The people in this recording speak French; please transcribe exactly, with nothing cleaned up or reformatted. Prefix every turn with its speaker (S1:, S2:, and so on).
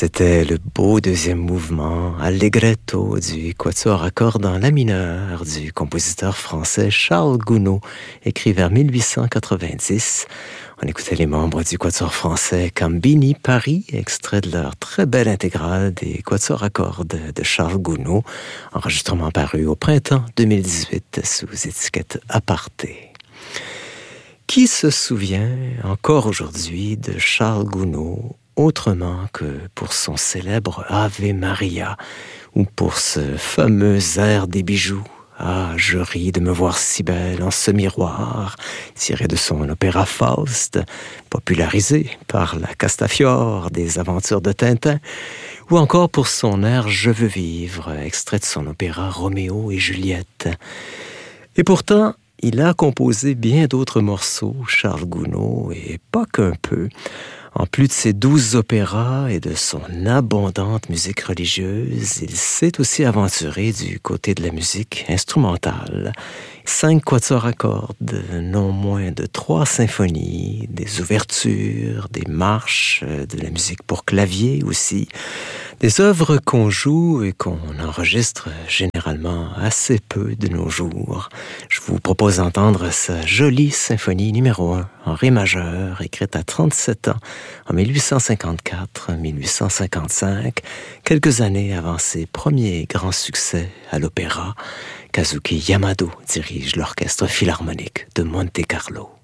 S1: C'était le beau deuxième mouvement, Allegretto, du quatuor à cordes en la mineur du compositeur français Charles Gounod, écrit vers mille huit cent quatre-vingt-dix. On écoutait les membres du quatuor français Cambini Paris, extrait de leur très belle intégrale des quatuors à cordes de Charles Gounod, enregistrement paru au printemps deux mille dix-huit sous étiquette Aparté. Qui se souvient encore aujourd'hui de Charles Gounod autrement que pour son célèbre Ave Maria ou pour ce fameux air des bijoux? Ah, je ris de me voir si belle en ce miroir, tiré de son opéra Faust, popularisé par la Castafiore des aventures de Tintin, ou encore pour son air Je veux vivre, extrait de son opéra Roméo et Juliette. Et pourtant, il a composé bien d'autres morceaux, Charles Gounod, et pas qu'un peu. En plus de ses douze opéras et de son abondante musique religieuse, il s'est aussi aventuré du côté de la musique instrumentale. Cinq quatuors à cordes, non moins de trois symphonies, des ouvertures, des marches, de la musique pour clavier aussi. Des œuvres qu'on joue et qu'on enregistre généralement assez peu de nos jours. Je vous propose d'entendre sa jolie symphonie numéro un en ré majeur, écrite à trente-sept ans, en mille huit cent cinquante-quatre à mille huit cent cinquante-cinq, quelques années avant ses premiers grands succès à l'opéra. Kazuki Yamado dirige l'orchestre philharmonique de Monte-Carlo.